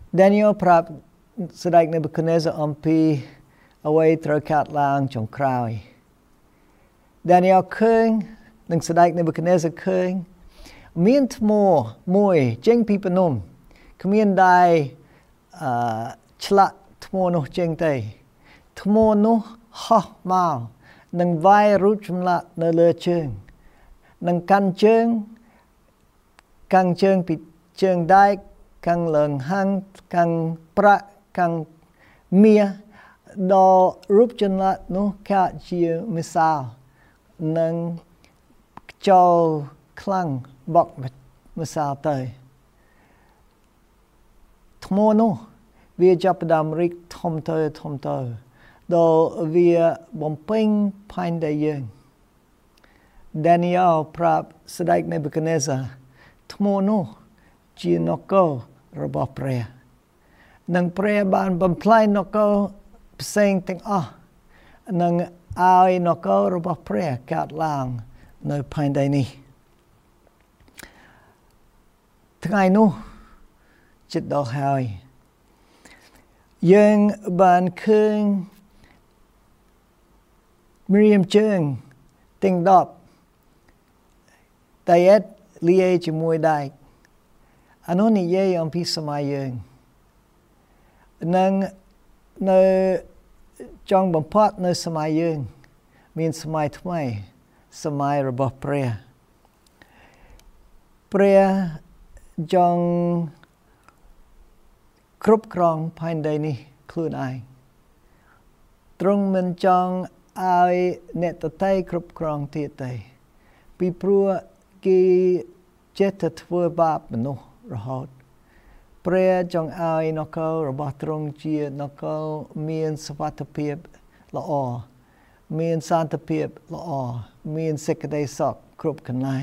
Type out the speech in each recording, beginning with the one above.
Daniel ប្រាប់ស្ដេច Nebuchadnezzar អំពីអ្វីត្រូវកើតឡើងចុងក្រោយ Daniel ឃើញនឹងស្ដេច Nebuchadnezzar ឃើញមានថ្មមួយចេញពីភ្នំគ្មានដែរឆ្លាក់ថ្មនោះចេញទេថ្មនោះហោះមកនឹងវាយរូបចម្លាក់នៅលើជើងនឹងកាន់ជើងពីជើងដែកកាន់លងហាំងកាន់ប្រាក់កាន់មាសដល់រូបចម្លាក់នោះកើតជាម្សៅនឹងចូលខ្លាំងបកម្សៅទៅថ្មនោះវាចាប់ផ្ដើមរីកធំទៅដល់វាបំពេញផែនដីយើង Daniel ប្រាប់ស្ដេច Nebuchadnezzar ថ្មនោះជានគររបស់ព្រះនិងព្រះបានបំផ្លាញនគរផ្សេងទាំងអស់និងឲ្យនគររបស់ព្រះកើតឡើងនៅផែនដីនេះថ្ងៃនោះជិតដល់ហើយយើងបានឃើញមីរៀមជើងទាំង10តែអត់លាយជាមួយដែកអានោះនិយាយអំពីសម័យយើងនិងនៅចុងបំផុតនៅសម័យយើងមានសម័យថ្មីសម័យរបស់ព្រះចង់គ្រប់គ្រងផែនដីនេះខ្លួនឯងទ្រង់មិនចង់ឲ្យអ្នកដទៃគ្រប់គ្រងទៀតទេពីព្រោះគេចេះតែធ្វើបាបមនុស្សរហូតព្រះចង់ឲ្យនគររបស់ទ្រង់ជានគរមានសុវត្ថិភាពល្អមានសន្តិភាពល្អមានសេចក្តីសុខគ្រប់កន្លែង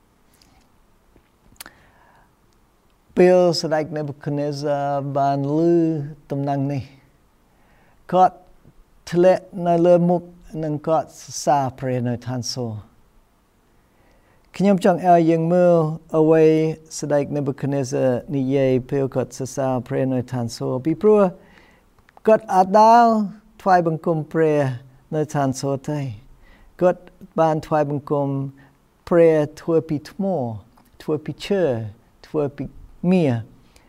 ពេលស្ដេច Nebuchadnezzar បានឮដំណឹងនេះគាត់ធ្លាក់នៅលើមុខនិងគាត់សរសើរព្រះនៅឋានសួគ៌ខ្ញុំចង់ឲ្យយើងមើលអ្វីស្ដេច Nebuchadnezzar និយាយពេលគាត់សរសើរព្រះនៅឋានសួគ៌ពីព្រោះគាត់អាចដើរថ្វាយបង្គំព្រះនៅឋានសួគ៌ទេគាត់បានថ្វាយបង្គំព្រះធ្វើពីថ្មធ្វើពីឈើធ្វើពីមាស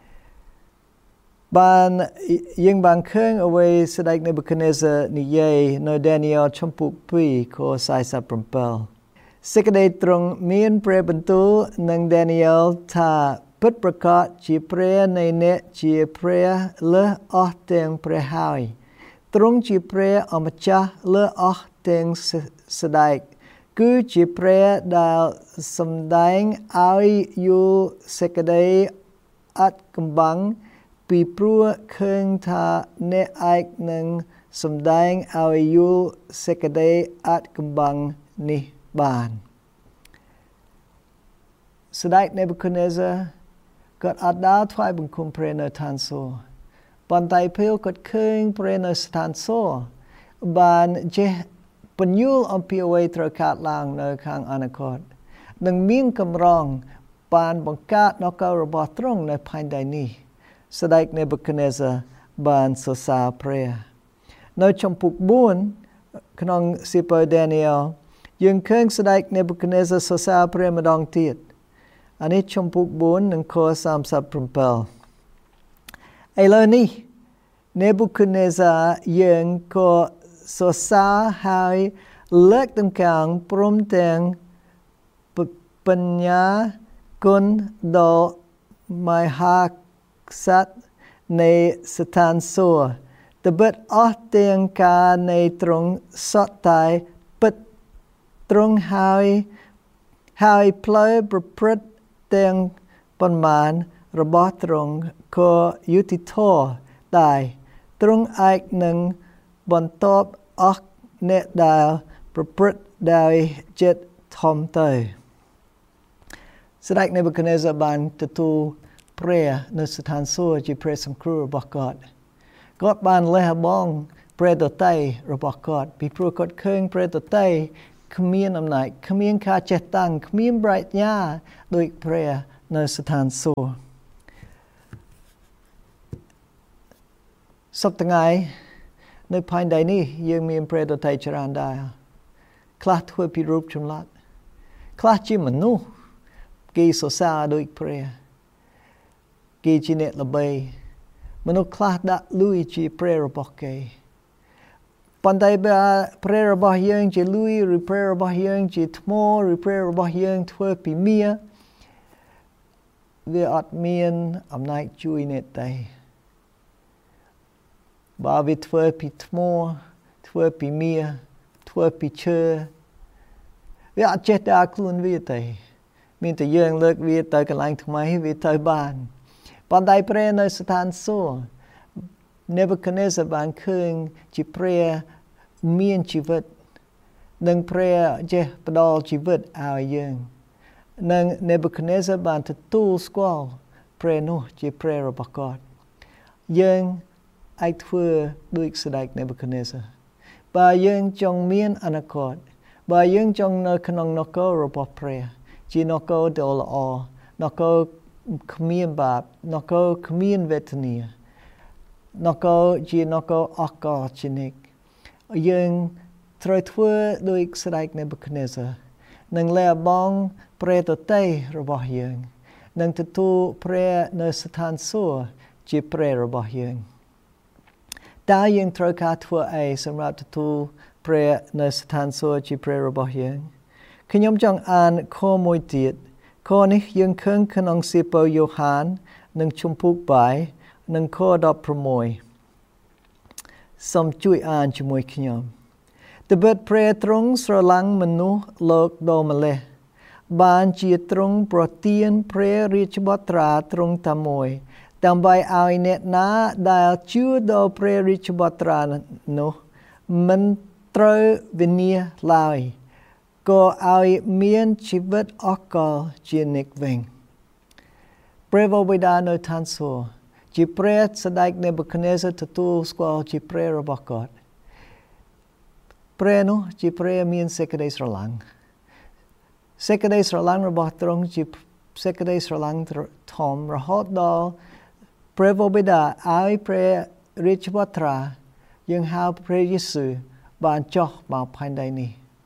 បានយើងបានឃើញអ្វីស្ដេច Nebuchadnezzar និយាយនៅ Daniel ចំពុក2ខ47សេចក្តីទ្រង់មានព្រះបន្ទូលនឹង Daniel ថាពិតប្រាកដជាព្រះនៃអ្នកជាព្រះលើសអស់ទាំងព្រះហើយទ្រង់ជាព្រះអម្ចាស់លើសអស់ទាំងស្ដេចគឺជាព្រះដែលសម្ដែងឲ្យយល់សេចក្តីអត់កំបាំងពីព្រោះឃើញថាអ្នកឯកនឹងសម្ដែងឲ្យយល់សេចក្តីអត់កំបាំងនេះបានស្ដេច Nebuchadnezzar គាត់អត់ដើរថ្វាយបង្គំព្រះនៅឋានសួគ៌ប៉ុន្តែពេលគាត់ឃើញព្រះនៅស្ថានសួគ៌បានចេះពន្យល់អំពីអ្វីត្រូវកើតឡើងនៅខាងអនាគតនឹងមានកម្រងបានបង្កើតនគររបស់ទ្រង់នៅផែនដីនេះស្ដេច Nebuchadnezzar បានសរសើរព្រះនៅចំពុក4ក្នុងសៀវភៅ Daniel យើងឃើញស្ដេច Nebuchadnezzar សរសើរព្រះម្ដងទៀតអានេះចំពុក4និងខ37ឥឡូវនេះ Nebuchadnezzar យើងក៏សរសើរហើយលើកតម្កើងព្រមទាំងបញ្ញាគុណដល់មហាក្សត្រនៃស្ថានសួគ៌ត្បិតអស់ទាំងការនៃទ្រង់សុទ្ធតែពិតទ្រង់ហើយផ្លូវប្រព្រឹត្តទាំងប៉ុន្មានរបស់ទ្រង់ក៏យុត្តិធម៌ដែរទ្រង់ឯកនឹងបន្តអស់អ្នកដែលប្រព្រឹត្តដោយចិត្តធំទៅស្ដេច Nebuchadnezzar បានទទួលព្រះនៅស្ថានសួគ៌ជាព្រះសង្គ្រោះរបស់គាត់បានលះបង់ព្រះដតីរបស់គាត់ពីព្រោះគាត់ឃើញព្រះដតីគ្មានអំណាចគ្មានការចេះតាំងគ្មានប្រាជ្ញាដូចព្រះនៅស្ថានសួគ៌ឥសប្តាហ៍ថ្ងៃនៅផែនដីនេះយើងមានព្រះដទៃច្រើនដែរខ្លះធ្វើពីរូបចម្លាក់ខ្លះជាមនុស្សគេសរសើរដោយព្រះគេជាអ្នកល្បីមនុស្សខ្លះដាក់លុយជាព្រះរបស់គេប៉ុន្តែបើព្រះរបស់យើងជាលុយឬព្រះរបស់យើងជាថ្មឬព្រះរបស់យើងធ្វើពីមាសវាអត់មានអំណាចជួយអ្នកទេបើវាធ្វើពីថ្មធ្វើពីមាសធ្វើពីឈើវាអត់ចេះតែខ្លួនវាទេមានតែយើងលើកវាទៅកន្លែងថ្មីវាទៅបានប៉ុន្តែព្រះនៅស្ថានសួគ៌ Nebuchadnezzar បានឃើញជាព្រះមានជីវិតនិងព្រះចេះផ្ដល់ជីវិតឲ្យយើងនិង Nebuchadnezzar បានទទួលស្គាល់ព្រះនោះជាព្រះរបស់គាត់យើងអាចធ្វើដូចស្ដេច Nebuchadnezzar បើយើងចង់មានអនាគតបើយើងចង់នៅក្នុងនគររបស់ព្រះជានគរដ៏ល្អនគរគ្មានបាបនគរគ្មានវេទនានគរជានគរអកលជានិច្ចយើងត្រូវធ្វើដោយស្ដេច Nebuchadnezzar និងលះបង់ព្រះទតីរបស់យើងនិងទទួលព្រះនៅស្ថានសួគ៌ជាព្រះរបស់យើងតើយើងត្រូវការធ្វើអីសម្រាប់ទទួលព្រះនៅស្ថានសួគ៌ជាព្រះរបស់យើងខ្ញុំចង់អានខមួយទៀតខនេះយើងឃើញក្នុងសៀវភៅយ៉ូហាននិងជំពូកបាយនិងខ16សូមជួយអានជាមួយខ្ញុំត្បិតព្រះទ្រង់ស្រឡាញ់មនុស្សលោកដូចម្ល៉េះបានជាទ្រង់ប្រទានព្រះរាជបុត្រាទ្រង់តែមួយដើម្បីឲ្យអ្នកណាដែលជឿដល់ព្រះរាជបុត្រានោះមិនត្រូវវិនាសឡើយក៏ឲ្យមានជីវិតអកលជានិច្ចវិញព្រះបិតានៅឋានសួគ៌ជាព្រះស្ដេច Nebuchadnezzar ទទួលស្គាល់ជាព្រះរបស់គាត់ព្រះនោះជាព្រះមានសេចក្តីស្រឡាញ់សេចក្តីស្រឡាញ់របស់ទ្រង់ជាសេចក្តីស្រឡាញ់ធំរហូតដល់ព្រះបិតាឲ្យព្រះរាជបុត្រាយើងហៅព្រះយេស៊ូវបានចុះមកផែនដីនេះ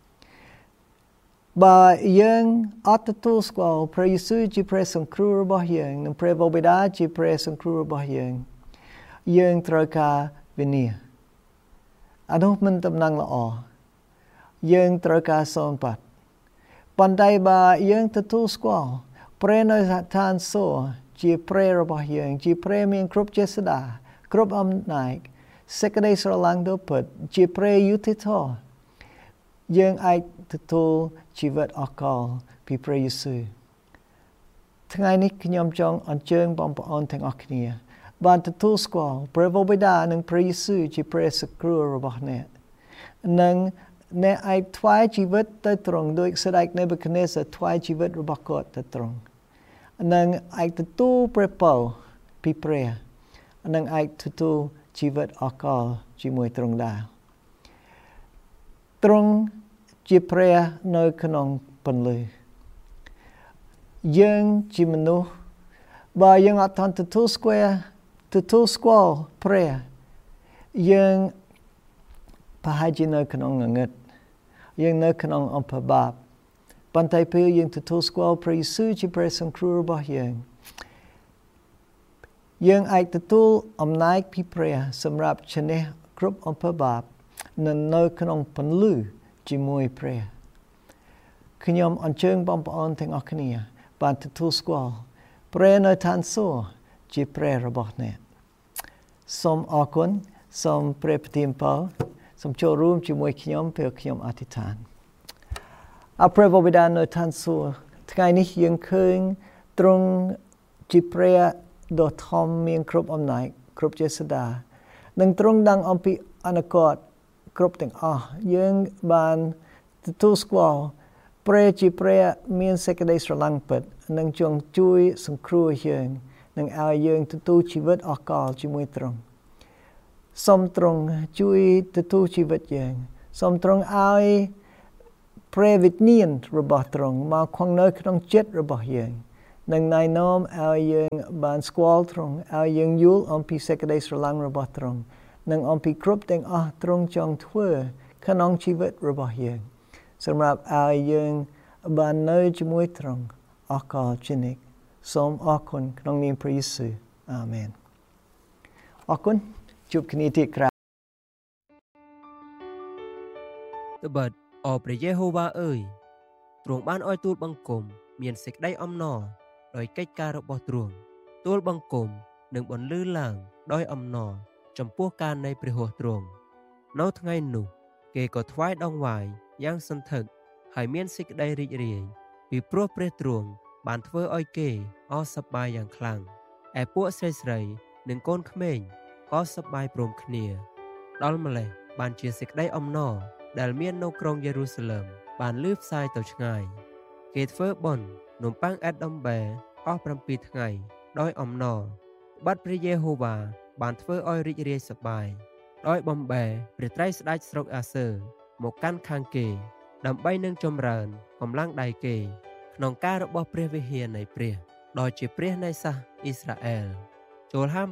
បើយើងអត់ទទួលស្គាល់ព្រះយេស៊ូវជាព្រះសង្គ្រោះរបស់យើងនិងព្រះបិតាជាព្រះសង្គ្រោះរបស់យើងត្រូវការវិនាសអានោះមិនតំណែងល្អយើងត្រូវការសូនបាត់ប៉ុន្តែបើយើងទទួលស្គាល់ព្រះនៅឋានសួគ៌ជាព្រះរបស់យើងជាព្រះមានគ្រប់ចេស្តាគ្រប់អំណាចសេចក្តីស្រឡាញ់ដ៏ពិតជាព្រះយុត្តិធម៌យើងអាចទទួលជីវិតអកលពីព្រះយេស៊ូវថ្ងៃនេះខ្ញុំចង់អញ្ជើញបងប្អូនទាំងអស់គ្នាបានទទួលស្គាល់ព្រះបិតានិងព្រះយេស៊ូវជាព្រះសង្គ្រោះរបស់អ្នកនិងអ្នកអាចថ្វាយជីវិតទៅទ្រង់ដោយស្ដេច Nebuchadnezzar ថ្វាយជីវិតរបស់គាត់ទៅទ្រង់និងអាចទទួលព្រះពរពីព្រះនិងអាចទទួលជីវិតអកលជាមួយទ្រង់ដែរទ្រង់ជាព្រះនៅក្នុងពន្លឺយើងជាមនុស្សបើយើងអត់ទាន់ទទួលស្គាល់ព្រះយើងប្រហែលជានៅក្នុងងងឹតយើងនៅក្នុងអំពើបាបប៉ុន្តែពេលយើងទទួលស្គាល់ព្រះយេស៊ូវជាព្រះសង្គ្រោះរបស់យើងអាចទទួលអំណាចពីព្រះសម្រាប់ឈ្នះគ្រប់អំពើបាបនៅក្នុងពន្លឺជាមួយព្រះខ្ញុំអញ្ជើញបងប្អូនទាំងអស់គ្នាបានទទួលស្គាល់ព្រះនៅឋានសួគ៌ជាព្រះរបស់អ្នកសូមអរគុណសូមព្រះប្រទានពរសូមចូលរួមជាមួយខ្ញុំពេលខ្ញុំអធិដ្ឋានអរព្រះបិតានៅឋានសួគ៌ថ្ងៃនេះយើងឃើញទ្រង់ជាព្រះដ៏ធំមានគ្រប់អំណាចគ្រប់ចេស្តានិងទ្រង់ដឹងអំពីអនាគតគ្រប់ទាំងអស់យើងបានទទួលស្គាល់ព្រះជាព្រះមានសេចក្តីស្រឡាញ់ពិតនិងចង់ជួយសង្គ្រោះយើងនិងឲ្យយើងទទួលជីវិតអកលជាមួយទ្រង់សូមទ្រង់ជួយទទួលជីវិតយើងសូមទ្រង់ឲ្យព្រះវិញ្ញាណរបស់ទ្រង់មកគង់នៅក្នុងចិត្តរបស់យើងនិងណែនាំឲ្យយើងបានស្គាល់ទ្រង់ឲ្យយើងយល់អំពីសេចក្តីស្រឡាញ់របស់ទ្រង់និងអំពីគ្រប់ទាំងអស់ទ្រង់ចង់ធ្វើក្នុងជីវិតរបស់យើងសម្រាប់ឲ្យយើងបាននៅជាមួយទ្រង់អរគុណជានិច្ចសូមអរគុណក្នុងនាមព្រះយេស៊ូវអាមែនអរគុណជួបគ្នាទីក្រោយត្បិតអរព្រះយេហូវ៉ាអើយទ្រង់បានឲ្យទូលបង្គំមានសេចក្តីអំណរដោយកិច្ចការរបស់ទ្រង់ទូលបង្គំនឹងបន្លឺឡើងដោយអំណរចំពោះការនៃព្រះហស្ថទ្រង់នៅថ្ងៃនោះគេក៏ថ្វាយដង្វាយយ៉ាងសន្ធឹកហើយមានសេចក្តីរីករាយពីព្រោះព្រះទ្រង់បានធ្វើឲ្យគេអរសប្បាយយ៉ាងខ្លាំងឯពួកស្រីនិងកូនក្មេងក៏សប្បាយព្រមគ្នាដល់ម្លេះបានជាសេចក្តីអំណរដែលមាននៅក្រុងយេរូសាឡឹមបានលឺផ្សាយទៅឆ្ងាយគេធ្វើបុណ្យនំប៉័ងអេតដំបែអស់7ថ្ងៃដោយអំណរបាត់ព្រះយេហូវ៉ាបានធ្វើឲ្យរីករាយសប្បាយដោយបំបែព្រះត្រីស្ដេចស្រុកអាសឺមកកាន់ខាងគេដើម្បីនឹងចម្រើនកម្លាំងដៃគេក្នុងការរបស់ព្រះវិហារនៃព្រះដ៏ជាព្រះនៃសាសអ៊ីស្រាអែលចូលហាម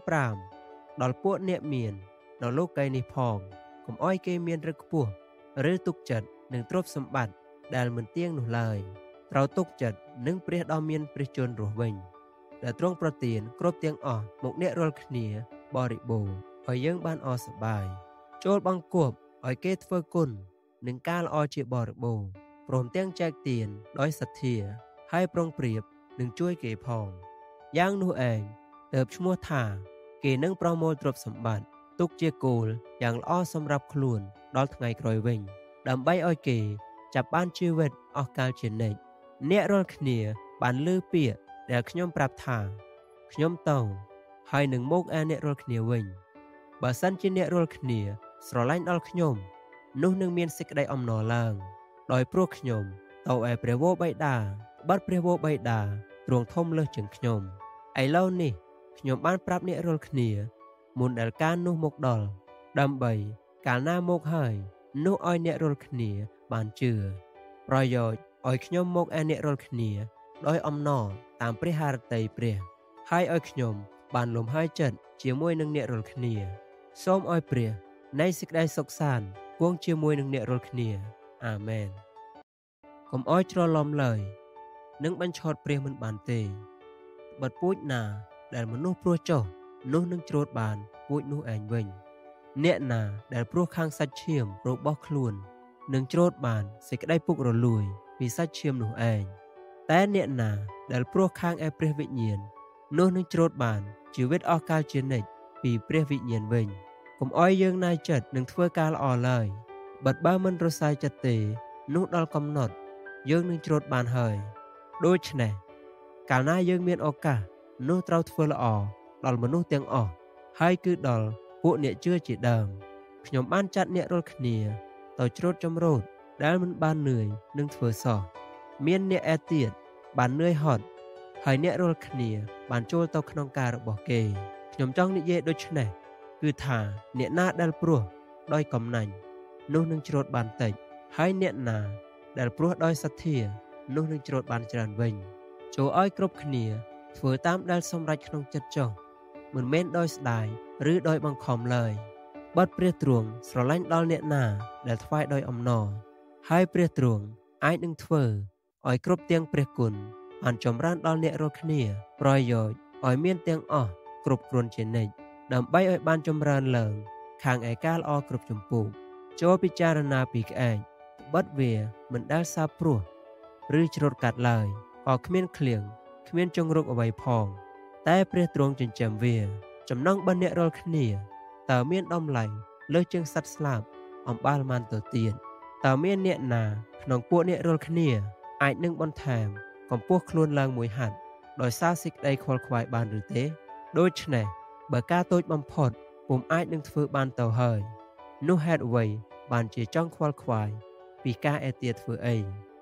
5ដល់ពួកអ្នកមាននៅលោកីនេះផងកុំឲ្យគេមានរឹកខ្ពស់ឬទុកចិត្តនឹងទ្រព្យសម្បត្តិដែលមិនទៀងនោះឡើយត្រូវទុកចិត្តនឹងព្រះដ៏មានព្រះជន្មរស់វិញដែលទ្រង់ប្រទានគ្រប់ទាំងអស់មកអ្នករាល់គ្នាបរិបូរណ៍ឲ្យយើងបានអរសប្បាយចូលបង្គាប់ឲ្យគេធ្វើគុណនឹងការល្អជាបរិបូរណ៍ព្រមទាំងចែកទានដោយសទ្ធាហើយប្រុងប្រៀបនឹងជួយគេផងយ៉ាងនោះឯងទើបឈ្មោះថាគេនឹងប្រមូលទ្រព្យសម្បត្តិទុកជាគោលយ៉ាងល្អសម្រាប់ខ្លួនដល់ថ្ងៃក្រោយវិញដើម្បីឲ្យគេចាប់បានជីវិតអស់កលជានិច្ចអ្នករាល់គ្នាបានឮពាក្យដែលខ្ញុំប្រាប់ថាខ្ញុំទៅហើយនឹងមកឯអ្នករាល់គ្នាវិញបើសិនជាអ្នករាល់គ្នាស្រឡាញ់ដល់ខ្ញុំនោះនឹងមានសេចក្តីអំណរឡើងដោយព្រោះខ្ញុំទៅឯព្រះវរបិតាបាត់ព្រះវរបិតាទ្រង់ធំលើសជាងខ្ញុំឥឡូវនេះខ្ញុំបានប្រាប់អ្នករាល់គ្នាមុនដែលការនោះមកដល់ដើម្បីកាលណាមកហើយនោះឲ្យអ្នករាល់គ្នាបានជឿប្រយោជន៍ឲ្យខ្ញុំមកឯអ្នករាល់គ្នាដោយអំណរតាមព្រះハរតីព្រះហើយឲ្យខ្ញុំបានលំហើយចិត្តជាមួយនឹងអ្នករាល់គ្នាសូមឲ្យព្រះនៃសេចក្តីសុខសាន្តគង់ជាមួយនឹងអ្នករាល់គ្នាអាមែនកុំឲ្យច្រឡំឡើយនឹងបញ្ឆោតព្រះមិនបានទេបិទពូជណាដែលមនុស្សព្រោះចុះនោះនឹងច្រូតបានពូជនោះឯងវិញអ្នកណាដែលព្រោះខាងសាច់ឈាមរបស់ខ្លួននឹងច្រូតបានសេចក្តីពុករលួយពីសាច់ឈាមនោះឯងតែអ្នកណាដែលព្រោះខាងឯព្រះវិញ្ញាណនោះនឹងច្រូតបានជីវិតអស់កលជានិច្ចពីព្រះវិញ្ញាណវិញកុំឲ្យយើងណាយចិត្តនឹងធ្វើការល្អឡើយបើមិនរសាយចិត្តទេនោះដល់កំណត់យើងនឹងច្រូតបានហើយដូច្នេះកាលណាយើងមានឱកាសនោះត្រូវធ្វើល្អដល់មនុស្សទាំងអស់ហើយគឺដល់ពួកអ្នកជឿជាដើមខ្ញុំបានចាត់អ្នករាល់គ្នាទៅច្រូតចម្រូតដែលមិនបាននឿយនឹងធ្វើសោះមានអ្នកឯទៀតបាននឿយហត់ហើយអ្នករាល់គ្នាបានចូលទៅក្នុងការរបស់គេខ្ញុំចង់និយាយដូចនេះគឺថាអ្នកណាដែលព្រោះដោយកំណាញ់នោះនឹងច្រូតបានតិចហើយអ្នកណាដែលព្រោះដោយសទ្ធានោះនឹងច្រូតបានច្រើនវិញចូលឲ្យគ្រប់គ្នាធ្វើតាមដែលសម្រេចក្នុងចិត្តចុះមិនមែនដោយស្ដាយឬដោយបង្ខំឡើយបាត់ព្រះទ្រង់ស្រឡាញ់ដល់អ្នកណាដែលថ្វាយដោយអំណរហើយព្រះទ្រង់អាចនឹងធ្វើឲ្យគ្រប់ទាំងព្រះគុណបានចម្រើនដល់អ្នករាល់គ្នាប្រយោជន៍ឲ្យមានទាំងអស់គ្រប់គ្រាន់ជានិច្ចដើម្បីឲ្យបានចម្រើនឡើងខាងឯកាលល្អគ្រប់ចម្ពោះចូលពិចារណាពីក្អែកបិទវាមិនដែលសាបព្រោះឬច្រូតកាត់ឡើយក៏គ្មានឃ្លៀងគ្មានចង្រុកអ្វីផងតែព្រះទ្រង់ចិញ្ចឹមវាចំណងបើអ្នករាល់គ្នាតើមានតម្លៃលើសជាងសត្វស្លាប់អំបាលម៉ានទៅទៀតតើមានអ្នកណាក្នុងពួកអ្នករាល់គ្នាអាចនឹងបន្ថែមកម្ពស់ខ្លួនឡើងមួយហាត់ដោយសារសេចក្តីខ្វល់ខ្វាយបានឬទេដូច្នេះបើការតូចបំផុតពុំអាចនឹងធ្វើបានទៅហើយនោះហេតុអ្វីបានជាចង់ខ្វល់ខ្វាយពីការឯទៀតធ្វើអី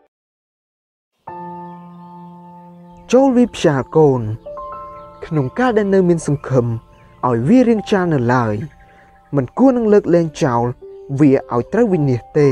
ចូលវិផ្សាកូនក្នុងការដែលនៅមានសង្ឃឹមឲ្យវារៀងចាលនៅឡើយមិនគួរនឹងលើកលែងចោលវាឲ្យត្រូវវិនាសទេ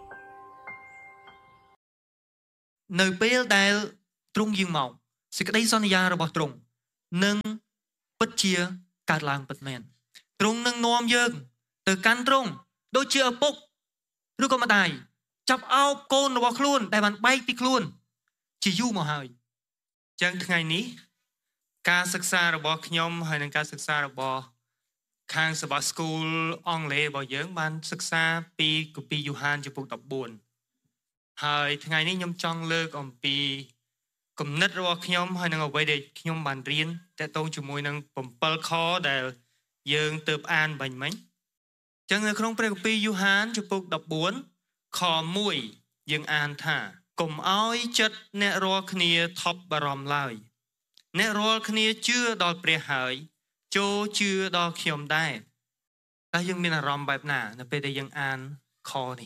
នៅពេលដែលទ្រង់យាងមកសេចក្តីសន្យារបស់ទ្រង់នឹងពិតជាកើតឡើងពិតមែនទ្រង់នឹងនាំយើង từ căn trung đôi chưa bốc rồi có mà tài chọc ao côn nó bỏ luôn để bạn bay đi luôn chỉ du mà hơi chẳng ngày ní caศึกษาរបស់ខ្ញុំហើយនឹងការសិក្សារបស់ខាងសាបស្គូលអង់គ្លេសរបស់យើងបានសិក្សាពីគម្ពីរយូហានចំពុក14ហើយថ្ងៃនេះខ្ញុំចង់លើកអំពីគំនិតរបស់ខ្ញុំហើយនឹងអ្វីដែលខ្ញុំបានរៀនតទៅជាមួយនឹង7ខដែលយើងទើបអានបាញ់មិញចឹងនៅក្នុងព្រះគម្ពីរយូហានចំពុក14ខ1យើងអានថាកុំឲ្យចិត្តអ្នករាល់គ្នាថប់បារម្ភឡើយអ្នករាល់គ្នាជឿដល់ព្រះហើយចូលជឿដល់ខ្ញុំដែរតែយើងមានអារម្មណ៍បែបណានៅពេលដែលយើងអានខនេះ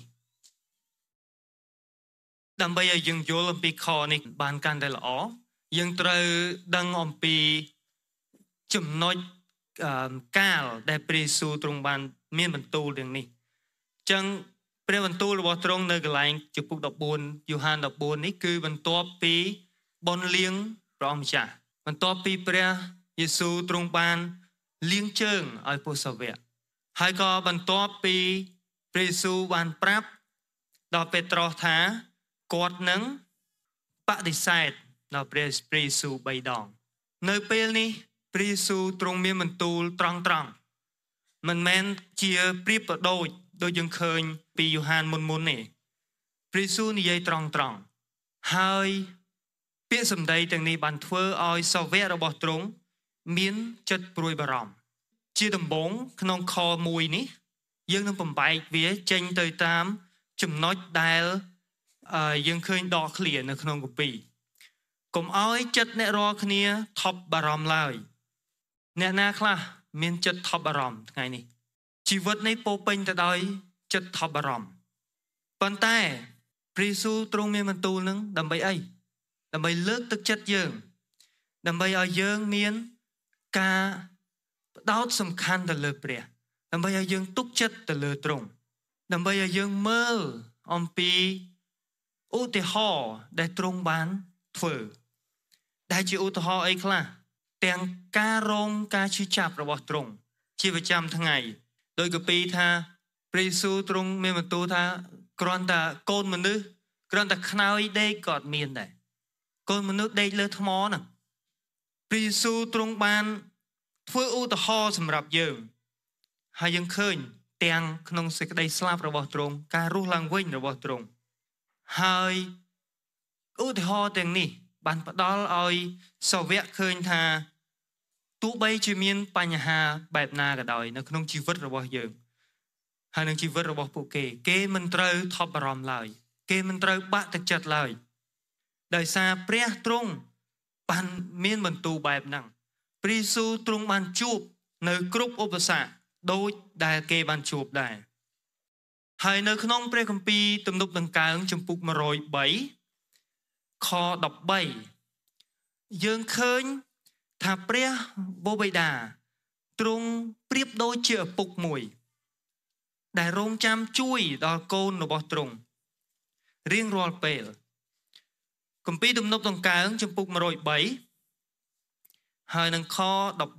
ដើម្បីឲ្យយើងយល់អំពីខនេះបានកាន់តែល្អយើងត្រូវដឹងអំពីចំណុចកាលដែលព្រះយេស៊ូវទ្រង់បានមានបន្ទូលទាំងនេះអញ្ចឹងព្រះបន្ទូលរបស់ទ្រង់នៅកន្លែងចំពុក14យូហាន14នេះគឺបន្ទាប់ពីបុណ្យលៀងព្រះអង្គម្ចាស់បន្ទាប់ពីព្រះយេស៊ូវទ្រង់បានលាងជើងឲ្យពុទ្ធសាវកហើយក៏បន្ទាប់ពីព្រះយេស៊ូវបានប្រាប់ដល់ពេត្រុសថាគាត់នឹងបដិសេធដល់ព្រះយេស៊ូវ3ដងនៅពេលនេះព្រះយេស៊ូវទ្រង់មានបន្ទូលត្រង់មិនមែនជាប្រៀបប្រដូចយើងឃើញពីយូហានមុននេះព្រះយេស៊ូវនិយាយត្រង់ហើយពាក្យសម្ដីទាំងនេះបានធ្វើឲ្យសាវករបស់ទ្រង់មានចិត្តព្រួយបារម្ភជាដំបូងក្នុងខ1នេះយើងនឹងបំបែកវាចេញទៅតាមចំណុចដែលយើងឃើញដកឃ្លានៅក្នុងគម្ពីរកុំឲ្យចិត្តអ្នករាល់គ្នាថប់បារម្ភឡើយអ្នកណាខ្លះមានចិត្តថប់បារម្ភថ្ងៃនេះជីវិតនេះពោពេញទៅដោយចិត្តថប់បារម្ភប៉ុន្តែព្រះយេស៊ូវទ្រង់មានបន្ទូលនឹងដើម្បីអីដើម្បីលើកទឹកចិត្តយើងដើម្បីឲ្យយើងមានការផ្ដោតសំខាន់ទៅលើព្រះដើម្បីឲ្យយើងទុកចិត្តទៅលើទ្រង់ដើម្បីឲ្យយើងមើលអំពីឧទាហរណ៍ដែលទ្រង់បានធ្វើដែលជាឧទាហរណ៍អីខ្លះទាំងការរងការឈឺចាប់របស់ទ្រង់ជាប្រចាំថ្ងៃដោយកាពីថាព្រះយេស៊ូវទ្រង់មានបន្ទូលថាគ្រាន់តែកូនមនុស្សគ្រាន់តែខ្នើយដេកក៏អត់មានដែរកូនមនុស្សដេកលើថ្មហ្នឹងព្រះយេស៊ូវទ្រង់បានធ្វើឧទាហរណ៍សម្រាប់យើងហើយយើងឃើញទាំងក្នុងសេចក្តីស្លាប់របស់ទ្រង់ការរស់ឡើងវិញរបស់ទ្រង់ហើយឧទាហរណ៍ទាំងនេះបានផ្ដល់ឲ្យសាវកឃើញថាទោះបីជាមានបញ្ហាបែបណាក៏ដោយនៅក្នុងជីវិតរបស់យើងហើយនឹងជីវិតរបស់ពួកគេមិនត្រូវថប់បារម្ភឡើយគេមិនត្រូវបាក់ទឹកចិត្តឡើយដោយសារព្រះទ្រង់បានមានបន្ទូលបែបហ្នឹងព្រះយេស៊ូវទ្រង់បានជួបនៅគ្រប់ឧបសគ្គដូចដែលគេបានជួបដែរហើយនៅក្នុងព្រះគម្ពីរទំនុកដង្កើងចំពុក103ខ13យើងឃើញថាព្រះបិតាទ្រង់ប្រៀបដូចជាឪពុកមួយដែលរងចាំជួយដល់កូនរបស់ទ្រង់រៀងរាល់ពេលគម្ពីរទំនុកដង្កើងចំពុក103ហើយនឹងខ13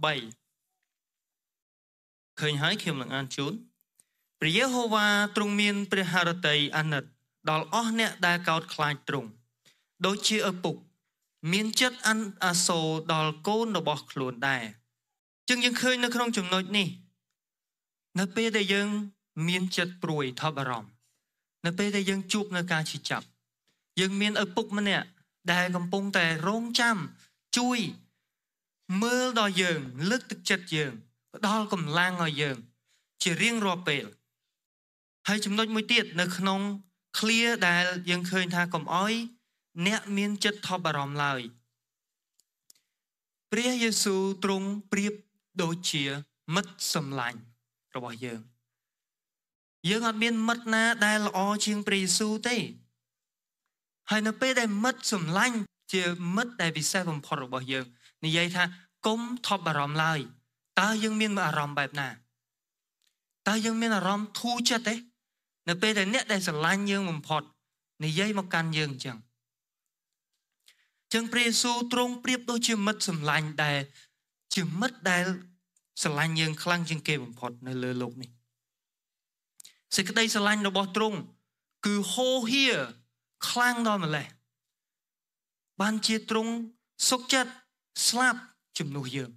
ឃើញហើយខ្ញុំនឹងអានជូនព្រះយេហូវ៉ាទ្រង់មានព្រះハរតីអាណិតដល់អស់អ្នកដែលកោតខ្លាចទ្រង់ដូចជាឪពុកមានចិត្តអាសូរដល់កូនរបស់ខ្លួនដែរចឹងយើងឃើញនៅក្នុងចំណុចនេះនៅពេលដែលយើងមានចិត្តព្រួយថប់បារម្ភនៅពេលដែលយើងជួបនៅការឈឺចាប់យើងមានឪពុកម្នាក់ដែលកំពុងតែរងចាំជួយមើលដល់យើងលើកទឹកចិត្តយើងផ្ដល់កម្លាំងឲ្យយើងជារៀងរាល់ពេលហើយចំណុចមួយទៀតនៅក្នុងឃ្លាដែលយើងឃើញថាកុំអោយអ្នកមានចិត្តថប់បារម្ភឡើយព្រះយេស៊ូវទ្រង់ប្រៀបដូចជាមិត្តសម្លាញ់របស់យើងអត់មានមិត្តណាដែលល្អជាងព្រះយេស៊ូវទេហើយនៅពេលដែលមិត្តសម្លាញ់ជាមិត្តដែលពិសេសបំផុតរបស់យើងនិយាយថាកុំថប់បារម្ភឡើយតើយើងមានអារម្មណ៍បែបណាតើយើងមានអារម្មណ៍ធូរចិត្តទេនៅពេលដែលអ្នកដែលស្រឡាញ់យើងបំផុតនិយាយមកកាន់យើងអញ្ចឹងព្រះយេស៊ូវទ្រង់ប្រៀបដូចជាមិត្តសម្លាញ់ដែលជាមិត្តដែលស្រឡាញ់យើងខ្លាំងជាងគេបំផុតនៅលើโลกនេះសេចក្តីស្រឡាញ់របស់ទ្រង់គឺហូរហៀខ្លាំងដល់ម្លេះបានជាទ្រង់សុខចិត្តស្លាប់ជំនួសយើង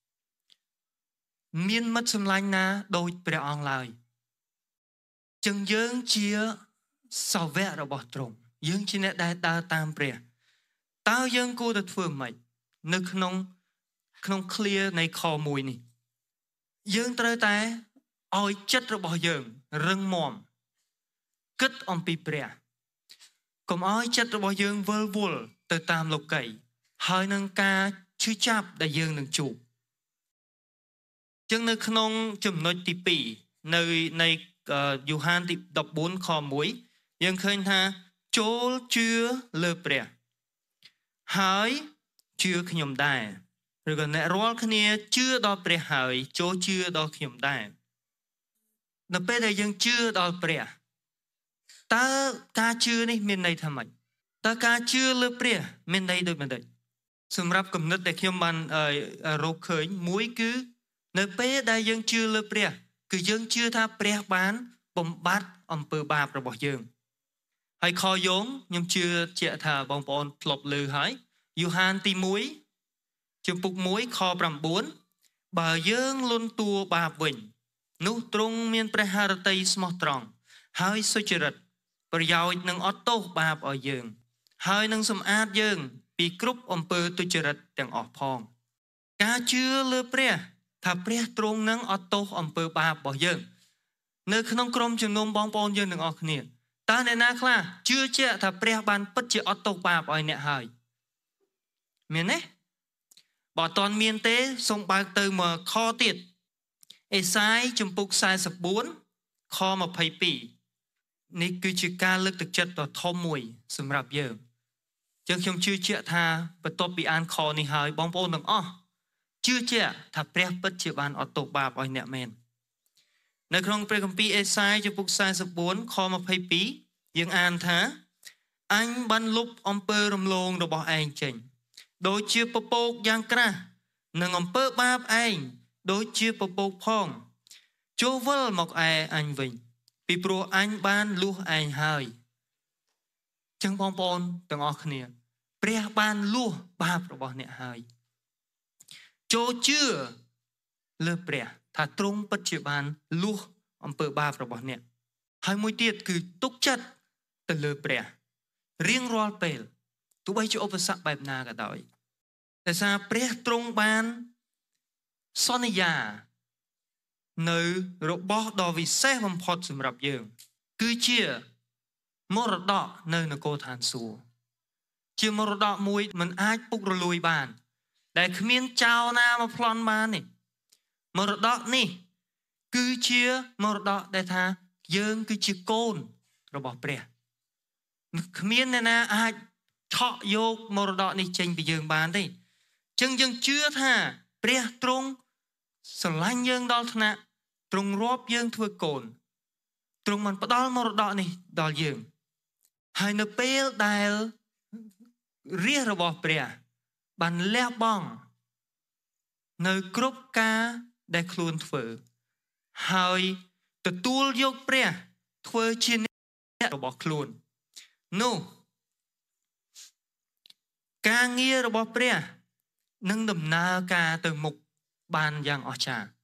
មានមិត្តសម្លាញ់ណាដូចព្រះអង្គឡើយចឹងយើងជាសាវករបស់ទ្រង់យើងជាអ្នកដែលដើរតាមព្រះតើយើងគួរតែធ្វើម៉េចនៅក្នុងឃ្លានៃខ1នេះយើងត្រូវតែឲ្យចិត្តរបស់យើងរឹងមាំគិតអំពីព្រះកុំឲ្យចិត្តរបស់យើងវិលវល់ទៅតាមលោកីហើយនឹងការឈឺចាប់ដែលយើងនឹងជួបចឹងនៅក្នុងចំណុចទី2នៃយូហានទី14ខ1យើងឃើញថាចូលជឿលើព្រះហើយជឿខ្ញុំដែរឬក៏អ្នករាល់គ្នាជឿដល់ព្រះហើយចូលជឿដល់ខ្ញុំដែរនៅពេលដែលយើងជឿដល់ព្រះតើការជឿនេះមានន័យថាម៉េចតើការជឿលើព្រះមានន័យដូចម៉េចសម្រាប់គំនិតដែលខ្ញុំបានរកឃើញមួយគឺនៅពេលដែលយើងជឿលើព្រះគឺយើងជឿថាព្រះបានបំបត្តិអំពើបាបរបស់យើងហើយខយោងខ្ញុំជឿជាក់ថាបងប្អូនធ្លាប់ឮហើយយូហានទី1ជំពូក1ខ9បើយើងលន់តួបាបវិញនោះទ្រង់មានព្រះハរតីស្មោះត្រង់ហើយសុចរិតប្រយោជន៍នឹងអត់ទោសបាបឲ្យយើងហើយនឹងសម្អាតយើងពីគ្រប់អំពើទុច្ចរិតទាំងអស់ផងការជឿលើព្រះថាព្រះទ្រង់នឹងអត់ទោសអំពើបាបរបស់យើងនៅក្នុងក្រុមជំនុំបងប្អូនយើងទាំងអស់គ្នាតើអ្នកណាខ្លះជឿជាក់ថាព្រះបានពិតជាអត់ទោសបាបឲ្យអ្នកហើយមានទេបើអត់ទាន់មានទេសូមបើកទៅមកខទៀតអេសាយជំពូក44ខ22នេះគឺជាការលើកទឹកចិត្តដ៏ធំមួយសម្រាប់យើងចឹងខ្ញុំជឿជាក់ថាបន្ទាប់ពីអានខនេះហើយបងប្អូនទាំងអស់ជឿជាក់ថាព្រះពិតជាបានអត់ទោសបាបឲ្យអ្នកមែននៅក្នុងព្រះគម្ពីរអេសាយជំពូក44ខ22យើងអានថាអញបានលុបអំពើរំលងរបស់ឯងចេញដូចជាពពកយ៉ាងក្រាស់និងអំពើបាបឯងដូចជាពពកផងចូលវិលមកឯអញវិញពីព្រោះអញបានលួសឯងហើយចឹងបងប្អូនទាំងអស់គ្នាព្រះបានលួសបាបរបស់អ្នកហើយចូលជឿលើព្រះថាទ្រង់ពិតជាបានលួសអំពើបាបរបស់អ្នកហើយមួយទៀតគឺទុកចិត្តទៅលើព្រះរៀងរាល់ពេលទោះបីជាឧបសគ្គបែបណាក៏ដោយតែសារព្រះទ្រង់បានសន្យានៅរបស់ដ៏វិសេសបំផុតសម្រាប់យើងគឺជាមរតកនៅនគរឋានសួគ៌ជាមរតកមួយមិនអាចពុករលួយបានដែលគ្មានចោរណាមកប្លន់បាននេះមរតកនេះគឺជាមរតកដែលថាយើងគឺជាកូនរបស់ព្រះគ្មានអ្នកណាអាចឆក់យកមរតកនេះចេញពីយើងបានទេចឹងយើងជឿថាព្រះទ្រង់ស្រឡាញ់យើងដល់ថ្នាក់ទ្រង់រាប់យើងធ្វើកូនទ្រង់បានផ្ដល់មរតកនេះដល់យើងហើយនៅពេលដែលរាជរបស់ព្រះបានលះបង់នៅគ្រប់ការដែលខ្លួនធ្វើហើយទទួលយកព្រះធ្វើជាអ្នករបស់ខ្លួននោះការងាររបស់ព្រះនឹងដំណើរការទៅមុខបានយ៉ាងអស្ចារ្យ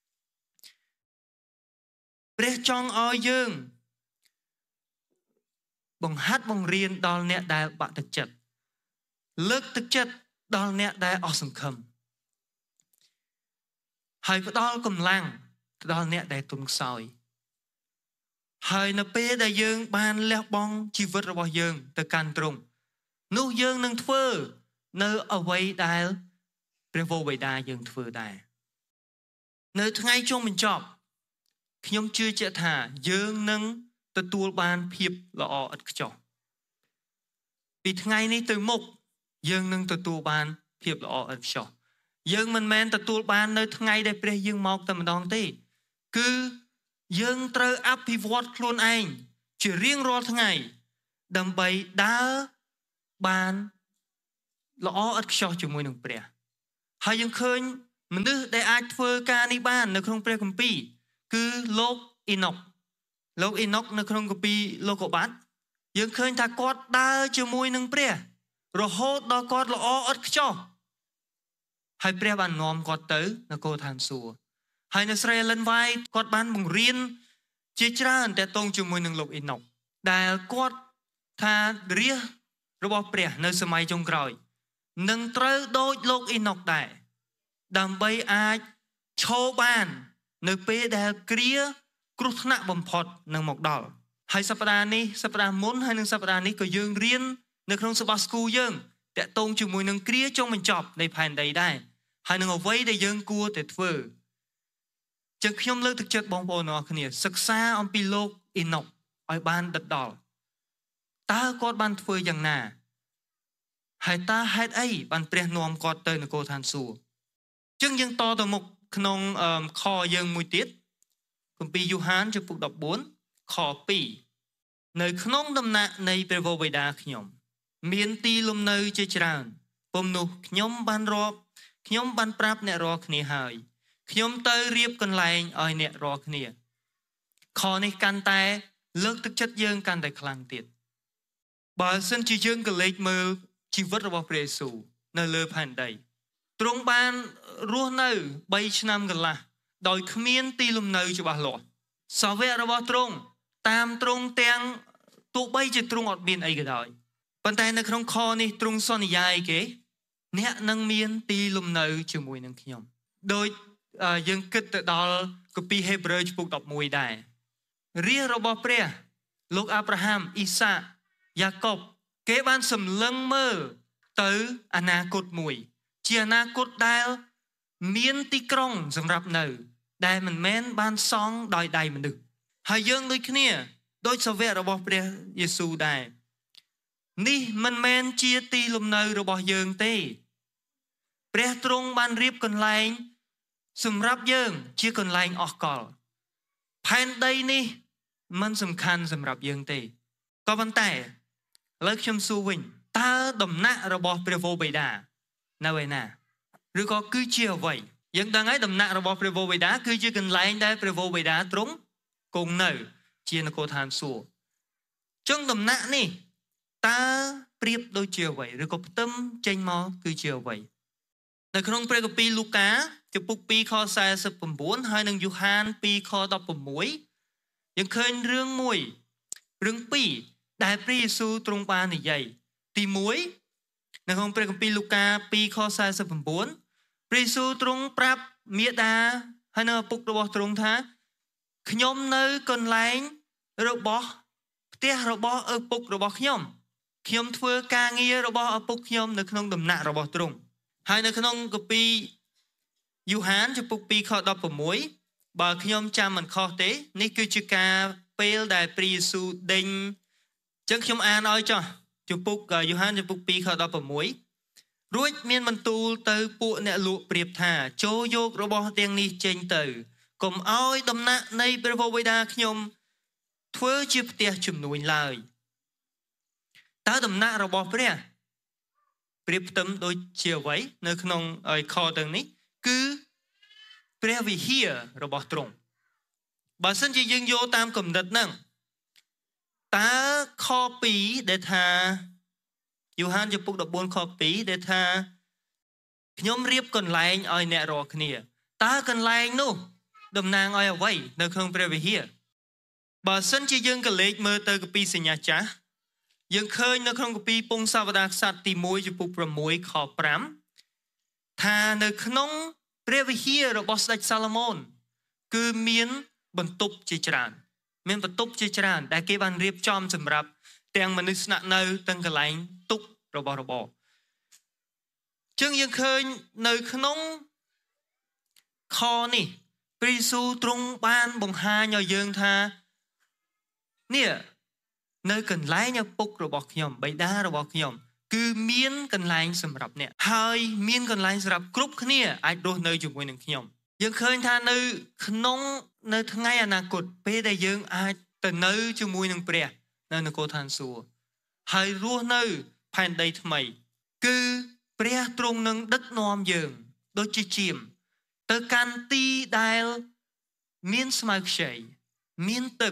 ព្រះចង់ឲ្យយើងបង្ហាត់បង្រៀនដល់អ្នកដែលបាក់ទឹកចិត្តលើកទឹកចិត្តដល់អ្នកដែលអស់សង្ឃឹមហើយផ្ដល់កម្លាំងដល់អ្នកដែលទុនខ្សោយហើយនៅពេលដែលយើងបានលះបង់ជីវិតរបស់យើងទៅកាន់ទ្រង់នោះយើងនឹងធ្វើនៅអ្វីដែលព្រះវរបិតាយើងធ្វើដែរនៅថ្ងៃចុងបញ្ចប់ខ្ញុំជឿជាក់ថាយើងនឹងទទួលបានភាពល្អឥតខ្ចោះពីថ្ងៃនេះទៅមុខយើងនឹងទទួលបានភាពល្អឥតខ្ចោះយើងមិនមែនទទួលបាននៅថ្ងៃដែលព្រះយើងមកតែម្ដងទេគឺយើងត្រូវអភិវឌ្ឍខ្លួនឯងជារៀងរាល់ថ្ងៃដើម្បីដើរបានល្អឥតខ្ចោះជាមួយនឹងព្រះហើយយើងឃើញមនុស្សដែលអាចធ្វើការនេះបាននៅក្នុងព្រះគម្ពីរគឺលោកអ៊ីណុកលោកអ៊ីណុកនៅក្នុងកាពីលោកុបាតយើងឃើញថាគាត់ដើរជាមួយនឹងព្រះរហូតដល់គាត់ល្អឥតខ្ចោះហើយព្រះបាននាំគាត់ទៅនគរឋានសួគ៌ហើយនៅស្រី Ellen White គាត់បានបង្រៀនជាច្រើនទាក់ទងជាមួយនឹងលោកអ៊ីណុកដែលគាត់ថារាជរបស់ព្រះនៅសម័យចុងក្រោយនឹងត្រូវដូចលោកអ៊ីណុកដែរដើម្បីអាចឈរបាននៅពេលដែលគ្រាគ្រោះថ្នាក់បំផុតនឹងមកដល់ហើយសប្តាហ៍នេះសប្តាហ៍មុនហើយនឹងសប្តាហ៍នេះក៏យើងរៀននៅក្នុងសបាស្គូយើងតាក់ទងជាមួយនឹងគ្រាចុងបញ្ចប់នៃផែនដីដែរហើយនឹងអ្វីដែលយើងគួរតែធ្វើចឹងខ្ញុំលើកទឹកចិត្តបងប្អូនទាំងអស់គ្នាសិក្សាអំពីលោកអ៊ីណុកឲ្យបានដិតដល់តើគាត់បានធ្វើយ៉ាងណាហើយតើហេតុអីបានព្រះនាំគាត់ទៅនគរឋានសួគ៌ចឹងយើងតទៅមុខក្នុងខយើងមួយទៀតគម្ពីរយូហានជំពូក14ខ2នៅក្នុងដំណាក់នៃព្រះវរបិតាខ្ញុំមានទីលំនៅជាច្រើនពុំនោះខ្ញុំបានប្រាប់អ្នករាល់គ្នាហើយខ្ញុំទៅរៀបកន្លែងឲ្យអ្នករាល់គ្នាខនេះកាន់តែលើកទឹកចិត្តយើងកាន់តែខ្លាំងទៀតបើសិនជាយើងក៏លេចមើលជីវិតរបស់ព្រះយេស៊ូវនៅលើផែនដីទ្រង់បានរស់នៅ3ឆ្នាំកន្លះដោយគ្មានទីលំនៅច្បាស់លាស់សាវករបស់ទ្រង់តាមទ្រង់ទាំងទោះបីជាទ្រង់អត់មានអីក៏ដោយប៉ុន្តែនៅក្នុងខនេះទ្រង់សន្យាឲ្យគេអ្នកនឹងមានទីលំនៅជាមួយនឹងខ្ញុំដោយយើងគិតទៅដល់កាពីហេព្រើរជំពូក11ដែររាជរបស់ព្រះលោកអាប់រ៉ាហាំអ៊ីសាកយ៉ាកុបគេបានសម្លឹងមើលទៅអនាគតមួយជាអនាគតដែលមានទីក្រុងសម្រាប់នៅដែលមិនមែនបានសង់ដោយដៃមនុស្សហើយយើងដូចគ្នាដូចសាវករបស់ព្រះយេស៊ូវដែរនេះមិនមែនជាទីលំនៅរបស់យើងទេព្រះទ្រង់បានរៀបកន្លែងសម្រាប់យើងជាកន្លែងអស់កលផែនដីនេះមិនសំខាន់សម្រាប់យើងទេក៏ប៉ុន្តែឥឡូវខ្ញុំសួរវិញតើដំណាក់របស់ព្រះវរបិតានៅឯណាឬក៏គឺជាអ្វីយើងដឹងហើយដំណាក់របស់ព្រះវរបិតាគឺជាកន្លែងដែលព្រះវរបិតាទ្រង់គង់នៅជានគរឋានសួគ៌ចឹងដំណាក់នេះតើប្រៀបដូចជាអ្វីឬក៏ផ្ទឹមចេញមកគឺជាអ្វីនៅក្នុងព្រះគម្ពីរលូកាជំពូក2ខ49ហើយនិងយូហាន2ខ16យើងឃើញរឿងពីរដែលព្រះយេស៊ូវទ្រង់បាននិយាយទី1នៅក្នុងព្រះគម្ពីរលូកា2ខ49ព្រះយេស៊ូវទ្រង់ប្រាប់មាតាហើយនៅឪពុករបស់ទ្រង់ថាខ្ញុំនៅកន្លែងរបស់ផ្ទះរបស់ឪពុករបស់ខ្ញុំធ្វើការងាររបស់ឪពុកខ្ញុំនៅក្នុងដំណាក់របស់ទ្រង់ហើយនៅក្នុងកាពីយូហានជំពូក2ខ16បើខ្ញុំចាំមិនខុសទេនេះគឺជាការពេលដែលព្រះយេស៊ូវដេញចឹងខ្ញុំអានឲ្យចុះជំពូកយូហានជំពូក2ខ16រួចមានបន្ទូលទៅពួកអ្នកលក់ប្រៀបថាចូលយករបស់ទាំងនេះចេញទៅកុំឲ្យដំណាក់នៃព្រះវរបិតាខ្ញុំធ្វើជាផ្ទះជំនួញឡើយតើដំណាក់របស់ព្រះប្រៀបផ្ទឹមដូចជាអ្វីនៅក្នុងខទាំងនេះគឺព្រះវិហាររបស់ទ្រង់បើសិនជាយើងយកតាមគំនិតហ្នឹងតើខ2ដែលថាយូហានជំពូក14ខ2ដែលថាខ្ញុំរៀបកន្លែងឲ្យអ្នករាល់គ្នាតើកន្លែងនោះតំណាងឲ្យអ្វីនៅក្នុងព្រះវិហារបើសិនជាយើងក៏លេចមើលទៅកាពីសញ្ញាចាស់យើងឃើញនៅក្នុងកាពីពងសាវតារក្សត្រទី1ជំពូក6ខ5ថានៅក្នុងព្រះវិហាររបស់ស្ដេចសាឡូមោនគឺមានបន្ទប់ជាច្រើនដែលគេបានរៀបចំសម្រាប់ទាំងមនុស្សស្នាក់នៅទាំងកន្លែងទុករបស់របរចឹងយើងឃើញនៅក្នុងខនេះព្រះយេស៊ូវទ្រង់បានបង្ហាញឲ្យយើងថានេះនៅកន្លែងឪពុករបស់ខ្ញុំបិតារបស់ខ្ញុំគឺមានកន្លែងសម្រាប់អ្នកហើយមានកន្លែងសម្រាប់គ្រប់គ្នាអាចរស់នៅជាមួយនឹងខ្ញុំយើងឃើញថានៅក្នុងនៅថ្ងៃអនាគតពេលដែលយើងអាចទៅនៅជាមួយនឹងព្រះនៅនគរឋានសួគ៌ហើយរស់នៅផែនដីថ្មីគឺព្រះទ្រង់នឹងដឹកនាំយើងដូចជាជាមទៅកាន់ទីដែលមានស្មៅខ្ចីមានទឹក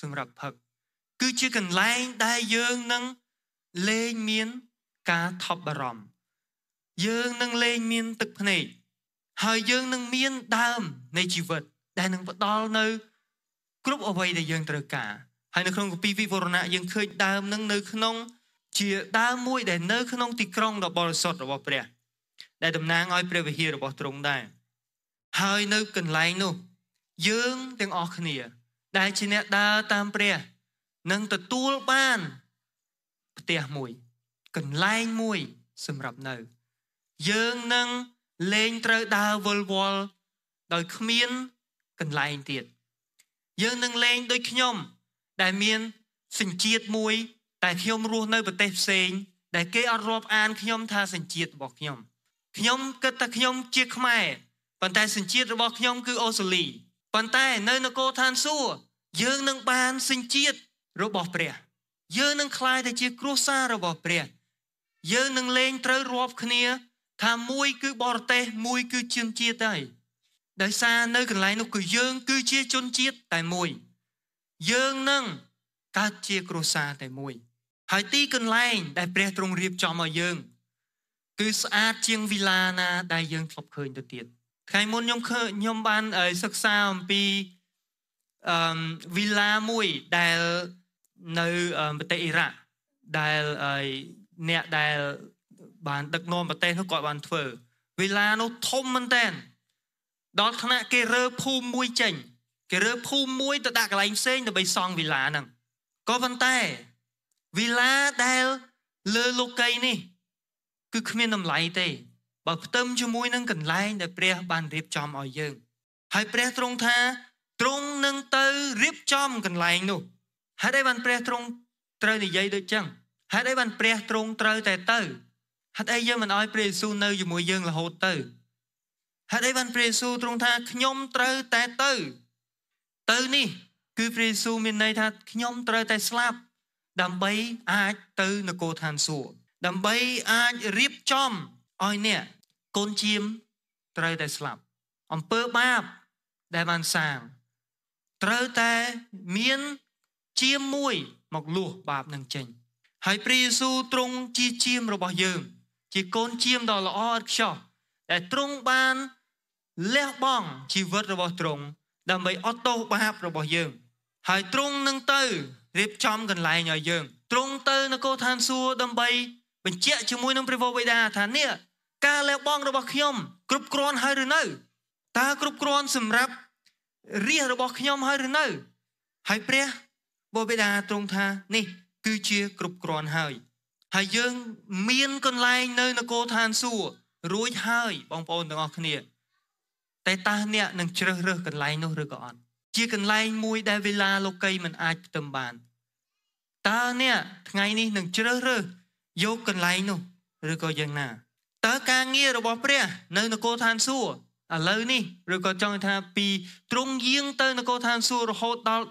សម្រាប់ផឹកគឺជាកន្លែងដែលយើងនឹងលែងមានការថប់បារម្ភយើងនឹងលែងមានទឹកភ្នែកហើយយើងនឹងមានដើមនៃជីវិតដែលនឹងផ្ដល់នៅគ្រប់អ្វីដែលយើងត្រូវការហើយនៅក្នុងគម្ពីរវិវរណៈយើងឃើញដើមនឹងនៅក្នុងជាដើមមួយដែលនៅក្នុងទីក្រុងដ៏បរិសុទ្ធរបស់ព្រះដែលតំណាងឲ្យព្រះវិហាររបស់ទ្រង់ដែរហើយនៅកន្លែងនោះយើងទាំងអស់គ្នាដែលជាអ្នកដើរតាមព្រះនឹងទទួលបានផ្ទះមួយកន្លែងមួយសម្រាប់នៅយើងនឹងលែងត្រូវដើរវិលវល់ដោយគ្មានកន្លែងទៀតយើងនឹងលែងដូចខ្ញុំដែលមានសញ្ជាតិមួយតែខ្ញុំរស់នៅប្រទេសផ្សេងដែលគេអត់រាប់អានខ្ញុំថាសញ្ជាតិរបស់ខ្ញុំគិតថាខ្ញុំជាខ្មែរប៉ុន្តែសញ្ជាតិរបស់ខ្ញុំគឺអូស្ត្រាលីប៉ុន្តែនៅនគរឋានសួគ៌យើងនឹងបានសញ្ជាតិរបស់ព្រះយើងនឹងក្លាយទៅជាគ្រួសាររបស់ព្រះយើងនឹងលែងត្រូវរាប់គ្នាថាមួយគឺបរទេសមួយគឺជនជាតិហើយដោយសារនៅកន្លែងនោះគឺយើងគឺជាជនជាតិតែមួយយើងនឹងកើតជាគ្រួសារតែមួយហើយទីកន្លែងដែលព្រះទ្រង់រៀបចំឲ្យយើងគឺស្អាតជាងវីឡាណាដែលយើងធ្លាប់ឃើញទៅទៀតថ្ងៃមុនខ្ញុំបានសិក្សាអំពីវីឡាមួយដែលនៅប្រទេសអ៊ីរ៉ាក់ដែលអ្នកដែលបានដឹកនាំប្រទេសនោះគាត់បានធ្វើវីឡានោះធំមែនតើដល់ថ្នាក់គេរើភូមិមួយចេញគេរើភូមិមួយទៅដាក់កន្លែងផ្សេងដើម្បីសង់វីឡាហ្នឹងក៏ប៉ុន្តែវីឡាដែលលើលោកីនេះគឺគ្មានតម្លៃទេបើផ្ទឹមជាមួយនឹងកន្លែងដែលព្រះបានរៀបចំឲ្យយើងហើយព្រះទ្រង់ថាទ្រង់នឹងទៅរៀបចំកន្លែងនោះហេតុអីបានព្រះទ្រង់ត្រូវនិយាយដូចចឹងហេតុអីបានព្រះទ្រង់ត្រូវតែទៅហេតុអីយើងមិនឲ្យព្រះយេស៊ូវនៅជាមួយយើងរហូតទៅហេតុអីបានព្រះយេស៊ូវទ្រង់ថាខ្ញុំត្រូវតែទៅនេះគឺព្រះយេស៊ូវមានន័យថាខ្ញុំត្រូវតែស្លាប់ដើម្បីអាចទៅនគរឋានសួគ៌ដើម្បីអាចរៀបចំឲ្យអ្នកកូនជៀមត្រូវតែស្លាប់អំពើបាបដែលបានសាងត្រូវតែមានជៀមមួយមកលួសបាបនឹងចេញហើយព្រះយេស៊ូវទ្រង់ជាជៀមរបស់យើងជាកូនជៀមដ៏ល្អឥតខ្ចោះដែលទ្រង់បានលះបង់ជីវិតរបស់ទ្រង់ដើម្បីអត់ទោសបាបរបស់យើងហើយទ្រង់នឹងទៅរៀបចំកន្លែងឲ្យយើងទ្រង់ទៅនគរឋានសួគ៌ដើម្បីបញ្ជាក់ជាមួយនឹងព្រះវរបិតាថានេះការលះបង់របស់ខ្ញុំគ្រប់គ្រាន់ហើយឬនៅតើគ្រប់គ្រាន់សម្រាប់រាជរបស់ខ្ញុំហើយឬនៅហើយព្រះបិតាទ្រង់ថានេះគឺជាគ្រប់គ្រាន់ហើយយើងមានកន្លែងនៅនគរឋានសួគ៌រួចហើយបងប្អូនទាំងអស់គ្នាតែតើអ្នកនឹងជ្រើសរើសកន្លែងនោះឬក៏អត់ជាកន្លែងមួយដែលវេលាលោកីមិនអាចផ្ទឹមបានតើអ្នកថ្ងៃនេះនឹងជ្រើសរើសយកកន្លែងនោះឬក៏យ៉ាងណាតើការងាររបស់ព្រះនៅនគរឋានសួគ៌ឥឡូវនេះឬក៏ចង់ថាពីទ្រង់យាងទៅនគរឋានសួគ៌រហូតដល់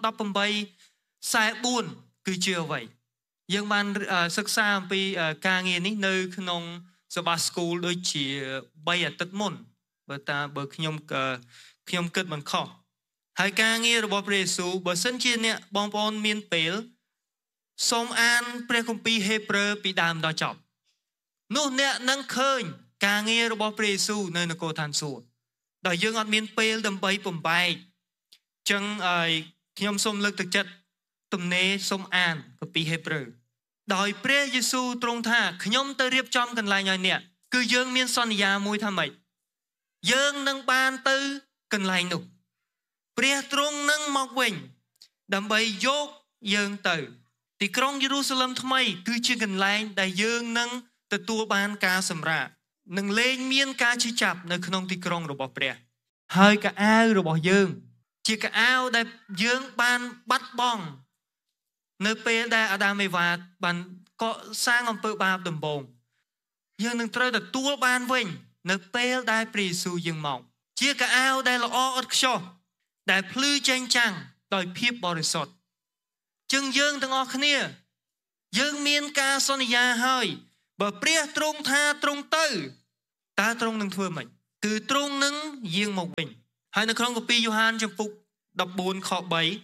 18:44គឺជាអ្វីយើងបានសិក្សាអំពីការងារនេះនៅក្នុង Sabbath School ដូចជា3អាទិត្យមុនបើខ្ញុំគិតមិនខុសហើយការងាររបស់ព្រះយេស៊ូវបើសិនជាអ្នកបងប្អូនមានពេលសូមអានព្រះគម្ពីរហេព្រើរពីដើមដល់ចប់នោះអ្នកនឹងឃើញការងាររបស់ព្រះយេស៊ូវនៅនគរឋានសួគ៌ដោយយើងអត់មានពេលដើម្បីបំបែកចឹងខ្ញុំសូមលើកទឹកចិត្តទំនេរសូមអានគម្ពីរហេព្រើរដោយព្រះយេស៊ូវទ្រង់ថាខ្ញុំទៅរៀបចំកន្លែងឲ្យអ្នកគឺយើងមានសន្យាមួយថាម៉េចយើងនឹងបានទៅកន្លែងនោះព្រះទ្រង់នឹងមកវិញដើម្បីយកយើងទៅទីក្រុងយេរូសាឡឹមថ្មីគឺជាកន្លែងដែលយើងនឹងទទួលបានការសម្រាកនឹងលែងមានការឈឺចាប់នៅក្នុងទីក្រុងរបស់ព្រះហើយកៅអៅរបស់យើងជាកៅអៅដែលយើងបានបាត់បង់នៅពេលដែលអាដាមអេវ៉ាបានកសាងអំពើបាបដំបូងយើងនឹងត្រូវទទួលបានវិញនៅពេលដែលព្រះយេស៊ូវយាងមកជាកៅអៅដែលល្អឥតខ្ចោះដែលភ្លឺចែងចាំងដោយភាពបរិសុទ្ធចឹងយើងទាំងអស់គ្នាយើងមានការសន្យាហើយបើព្រះទ្រង់ថាទ្រង់ទៅតើទ្រង់នឹងធ្វើម៉េចគឺទ្រង់នឹងយាងមកវិញហើយនៅក្នុងគម្ពីរយ៉ូហានចំពុក14ខ3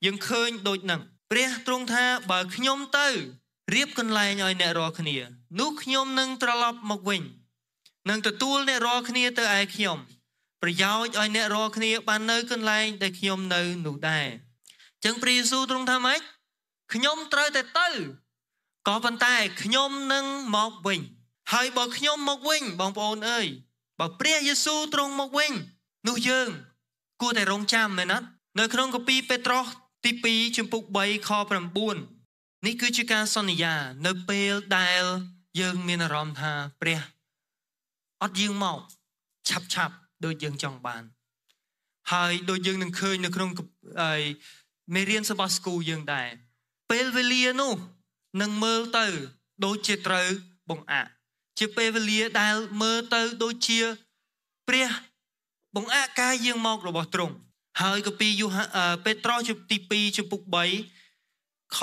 យើងឃើញដូចនឹងព្រះទ្រង់ថាបើខ្ញុំទៅរៀបកន្លែងឲ្យអ្នករាល់គ្នានោះខ្ញុំនឹងត្រឡប់មកវិញនឹងទទួលអ្នករាល់គ្នាទៅឯខ្ញុំប្រយោជន៍ឲ្យអ្នករាល់គ្នាបាននៅកន្លែងដែលខ្ញុំនៅនោះដែរចឹងព្រះយេស៊ូវទ្រង់ថាម៉េចខ្ញុំត្រូវតែទៅក៏ប៉ុន្តែខ្ញុំនឹងមកវិញហើយបើខ្ញុំមកវិញបងប្អូនអើយបើព្រះយេស៊ូវទ្រង់មកវិញនោះយើងគួរតែរងចាំមែនណានៅក្នុងកាពីពេត្រុសទី2ចំពុក3ខ9នេះគឺជាការសន្យានៅពេលដែលយើងមានអារម្មណ៍ថាព្រះអត់យាងមកឆាប់ដូចយើងចង់បានហើយដូចយើងនឹងឃើញនៅក្នុងមេរៀនរបស់ស្គូយើងដែរពេលវេលានោះនឹងមើលទៅដូចជាត្រូវបង្អាក់ជាពេលវេលាដែលមើលទៅដូចជាព្រះបង្អាក់កាយយាងមករបស់ទ្រង់ហើយកាពីពេត្រុសទី2ចំពុក3ខ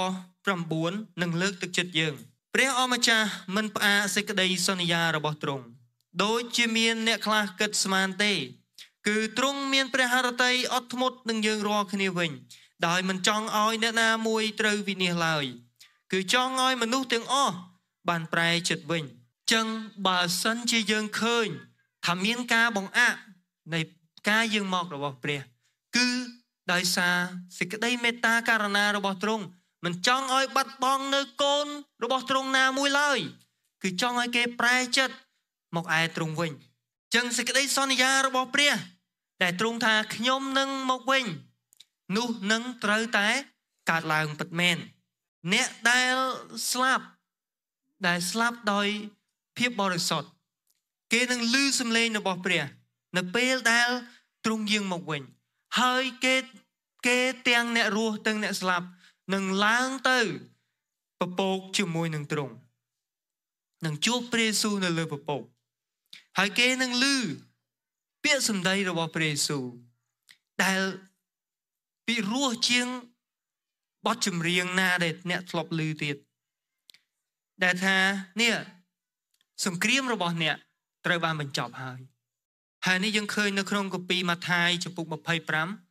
9នឹងលើកទឹកចិត្តយើងព្រះអម្ចាស់មិនផ្អាកសេចក្តីសន្យារបស់ទ្រង់ដូចជាមានអ្នកខ្លះគិតស្មានទេគឺទ្រង់មានព្រះハរតីអត់ធ្មត់នឹងយើងរាល់គ្នាវិញដោយមិនចង់ឲ្យអ្នកណាមួយត្រូវវិនាសឡើយគឺចង់ឲ្យមនុស្សទាំងអស់បានប្រែចិត្តវិញចឹងបើសិនជាយើងឃើញថាមានការបង្អាក់នៃការយាងមករបស់ព្រះគឺដោយសារសេចក្តីមេត្តាករុណារបស់ទ្រង់មិនចង់ឲ្យបាត់បង់នៅកូនរបស់ទ្រង់ណាមួយឡើយគឺចង់ឲ្យគេប្រែចិត្តមកឯទ្រង់វិញចឹងសេចក្តីសន្យារបស់ព្រះដែលទ្រង់ថាខ្ញុំនឹងមកវិញនោះនឹងត្រូវតែកើតឡើងពិតមែនអ្នកដែលស្លាប់ដោយភាពបរិសុទ្ធគេនឹងឮសំឡេងរបស់ព្រះនៅពេលដែលទ្រង់យាងមកវិញហើយគេទាំងអ្នករស់ទាំងអ្នកស្លាប់នឹងឡើងទៅពពកជាមួយនឹងទ្រង់នឹងជួបព្រះយេស៊ូវនៅលើពពកហើយគេនឹងឮពាក្យសម្ដីរបស់ព្រះយេស៊ូវដែលពីរោះជាងបទចម្រៀងណាដែលអ្នកធ្លាប់ឮទៀតដែលថានេះសង្គ្រាមរបស់អ្នកត្រូវបានបញ្ចប់ហើយនេះយើងឃើញនៅក្នុងកាពីម៉ាថាយចំពុក25